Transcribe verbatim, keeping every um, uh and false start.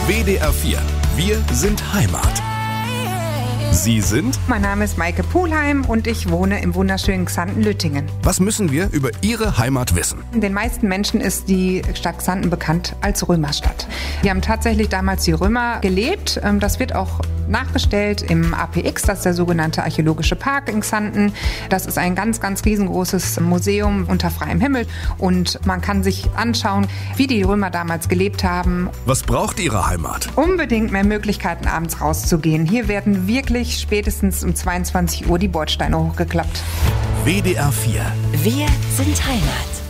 W D R vier. Wir sind Heimat. Sie sind? Mein Name ist Maike Pulheim und ich wohne im wunderschönen Xanten-Lüttingen. Was müssen wir über Ihre Heimat wissen? Den meisten Menschen ist die Stadt Xanten bekannt als Römerstadt. Hier haben tatsächlich damals die Römer gelebt. Das wird auch nachgestellt im A P X, das ist der sogenannte Archäologische Park in Xanten. Das ist ein ganz, ganz riesengroßes Museum unter freiem Himmel und man kann sich anschauen, wie die Römer damals gelebt haben. Was braucht Ihre Heimat? Unbedingt mehr Möglichkeiten, abends rauszugehen. Hier werden wirklich spätestens um zweiundzwanzig Uhr die Bordsteine hochgeklappt. W D R vier. Wir sind Heimat.